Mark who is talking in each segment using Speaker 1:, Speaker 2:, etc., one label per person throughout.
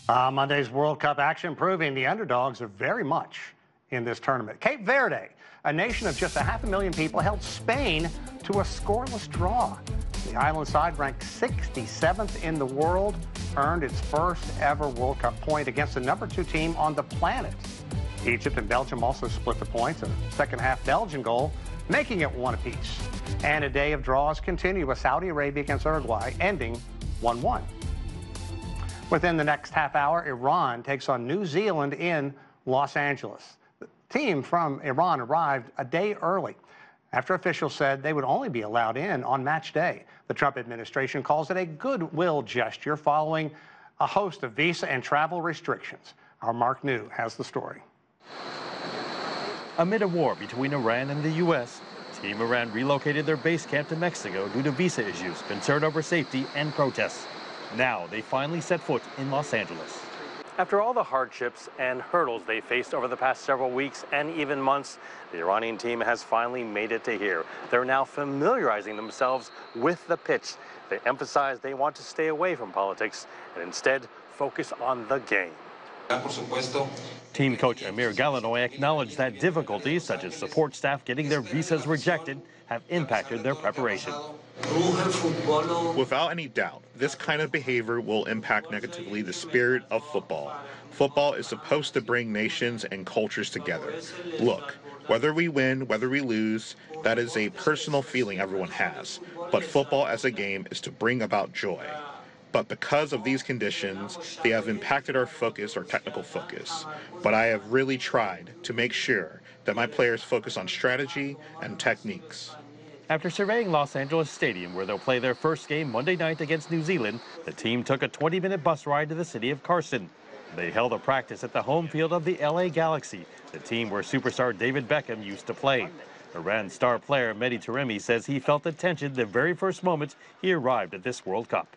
Speaker 1: Monday's World Cup action proving the underdogs are very much in this tournament. Cape Verde, a nation of just 500,000 people, held Spain to a scoreless draw. The island side, ranked 67th in the world, earned its first ever World Cup point against the #2 team on the planet. Egypt and Belgium also split the points, a second-half Belgian goal, making it 1 apiece. And a day of draws continue with Saudi Arabia against Uruguay, ending 1-1. Within the next half hour, Iran takes on New Zealand in Los Angeles. The team from Iran arrived a day early after officials said they would only be allowed in on match day. The Trump administration calls it a goodwill gesture following a host of visa and travel restrictions. Our Mark New has the story.
Speaker 2: Amid a war between Iran and the U.S., Team Iran relocated their base camp to Mexico due to visa issues, concern over safety, and protests. Now they finally set foot in Los Angeles. After all the hardships and hurdles they faced over the past several weeks and even months, the Iranian team has finally made it to here. They're now familiarizing themselves with the pitch. They emphasize they want to stay away from politics and instead focus on the game. Team coach Amir Galanoy acknowledged that difficulties such as support staff getting their visas rejected have impacted their preparation.
Speaker 3: Without any doubt, this kind of behavior will impact negatively the spirit of football. Football is supposed to bring nations and cultures together. Look, whether we win, whether we lose, that is a personal feeling everyone has. But football as a game is to bring about joy. But because of these conditions, they have impacted our focus, our technical focus. But I have really tried to make sure that my players focus on strategy and techniques.
Speaker 2: After surveying Los Angeles Stadium, where they'll play their first game Monday night against New Zealand, the team took a 20-minute bus ride to the city of Carson. They held a practice at the home field of the LA Galaxy, the team where superstar David Beckham used to play. Iran star player Mehdi Taremi says he felt the tension the very first moment he arrived at this World Cup.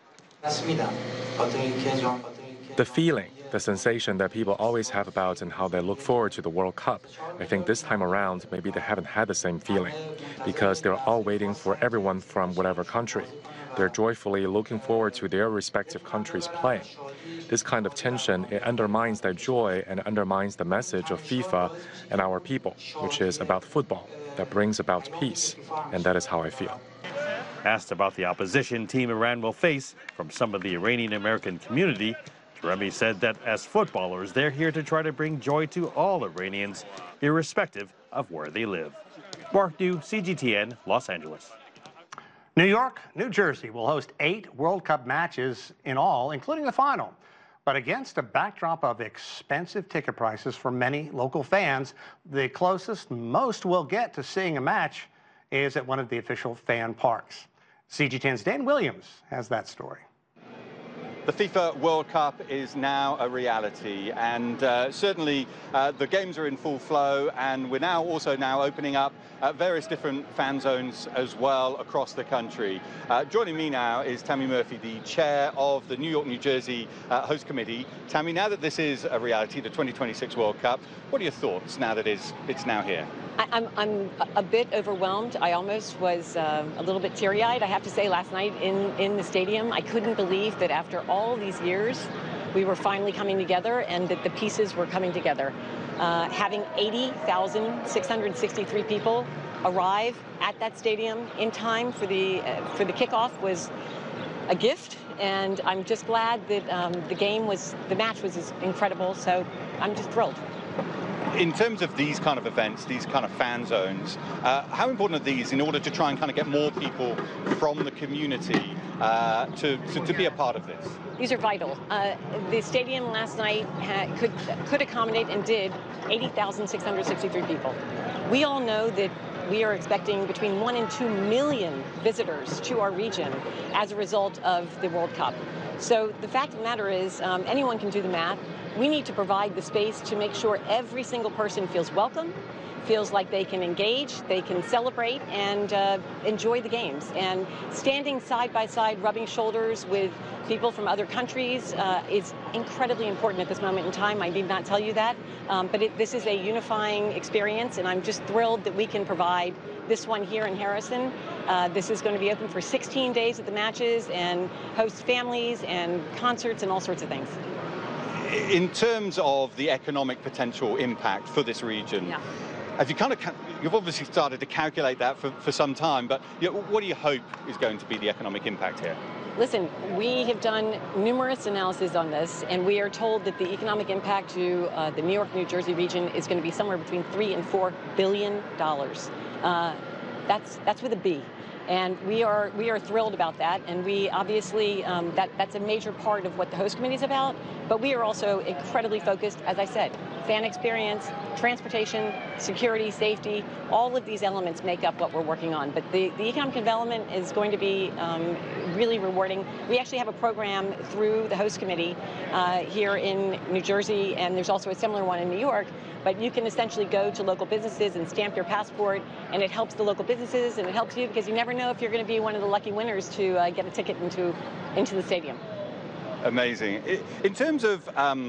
Speaker 4: The feeling, the sensation that people always have about and how they look forward to the World Cup, I think this time around maybe they haven't had the same feeling because they're all waiting for everyone from whatever country. They're joyfully looking forward to their respective countries playing. This kind of tension, it undermines their joy and undermines the message of FIFA and our people, which is about football, that brings about peace, and that is how I feel.
Speaker 2: Asked about the opposition Team Iran will face from some of the Iranian-American community, Taremi said that as footballers, they're here to try to bring joy to all Iranians, irrespective of where they live. Mark New, CGTN, Los Angeles.
Speaker 1: New York, New Jersey will host 8 World Cup matches in all, including the final. But against a backdrop of expensive ticket prices for many local fans, the closest most will get to seeing a match is at one of the official fan parks. CGTN's Dan Williams has that story.
Speaker 5: The FIFA World Cup is now a reality, and certainly the games are in full flow, and we're now also opening up various different fan zones as well across the country. Joining me now is Tammy Murphy, the chair of the New York, New Jersey host committee. Tammy, now that this is a reality, the 2026 World Cup, what are your thoughts now that it's now here?
Speaker 6: I'm a bit overwhelmed. I almost was a little bit teary-eyed, I have to say, last night in the stadium. I couldn't believe that after all these years, we were finally coming together and that the pieces were coming together. Having 80,663 people arrive at that stadium in time for the kickoff was a gift, and I'm just glad that the match was incredible, so I'm just thrilled.
Speaker 5: In terms of these kind of events, these kind of fan zones, how important are these in order to try and kind of get more people from the community to be a part of this?
Speaker 6: These are vital. The stadium last night could accommodate and did 80,663 people. We all know that we are expecting between 1 and 2 million visitors to our region as a result of the World Cup. So the fact of the matter is, anyone can do the math. We need to provide the space to make sure every single person feels welcome, feels like they can engage, they can celebrate, and enjoy the games. And standing side by side, rubbing shoulders with people from other countries is incredibly important at this moment in time. I need not tell you that, but this is a unifying experience, and I'm just thrilled that we can provide this one here in Harrison. This is going to be open for 16 days at the matches and host families and concerts and all sorts of things.
Speaker 5: In terms of the economic potential impact for this region,
Speaker 6: Yeah.
Speaker 5: have you you've obviously started to calculate that for some time, but what do you hope is going to be the economic impact here?
Speaker 6: Listen, we have done numerous analyses on this, and we are told that the economic impact to the New York, New Jersey region is going to be somewhere between $3 and $4 billion. That's with a B. And we are thrilled about that, and we obviously that's a major part of what the host committee is about. But we are also incredibly focused, as I said, fan experience, transportation, security, safety. All of these elements make up what we're working on. But the economic development is going to be really rewarding. We actually have a program through the host committee here in New Jersey, and there's also a similar one in New York. But you can essentially go to local businesses and stamp your passport, and it helps the local businesses, and it helps you because you never know if you're going to be one of the lucky winners to get a ticket into the stadium.
Speaker 5: Amazing. In terms of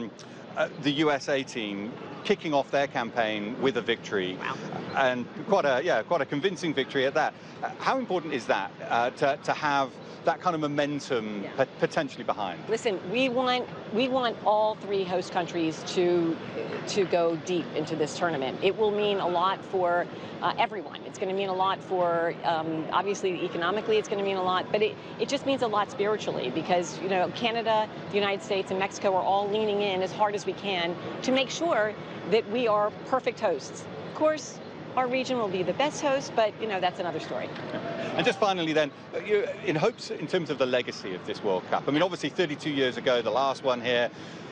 Speaker 5: the USA team kicking off their campaign with a victory,
Speaker 6: wow.
Speaker 5: And quite a convincing victory at that. How important is that to have that kind of momentum potentially behind?
Speaker 6: Listen, we want all three host countries to go deep into this tournament. It will mean a lot for everyone. It's going to mean a lot for obviously economically. It's going to mean a lot, but it just means a lot spiritually because Canada, the United States, and Mexico are all leaning in as hard as we can to make sure that we are perfect hosts. Of course, our region will be the best host, but that's another story.
Speaker 5: And just finally then, in hopes in terms of the legacy of this World Cup, I mean, obviously 32 years ago, the last one here,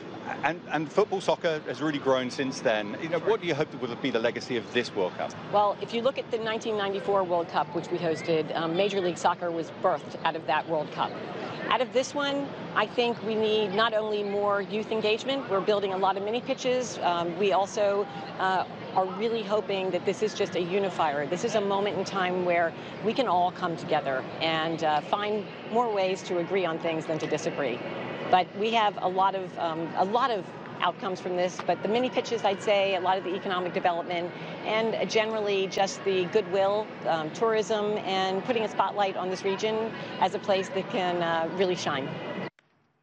Speaker 5: and football, soccer has really grown since then. What do you hope will be the legacy of this World Cup?
Speaker 6: Well, if you look at the 1994 World Cup, which we hosted, Major League Soccer was birthed out of that World Cup. Out of this one, I think we need not only more youth engagement, we're building a lot of mini pitches. We also are really hoping that this is just a unifier. This is a moment in time where we can all come together and find more ways to agree on things than to disagree. But we have a lot of outcomes from this, but the mini pitches, I'd say, a lot of the economic development, and generally just the goodwill, tourism, and putting a spotlight on this region as a place that can really shine.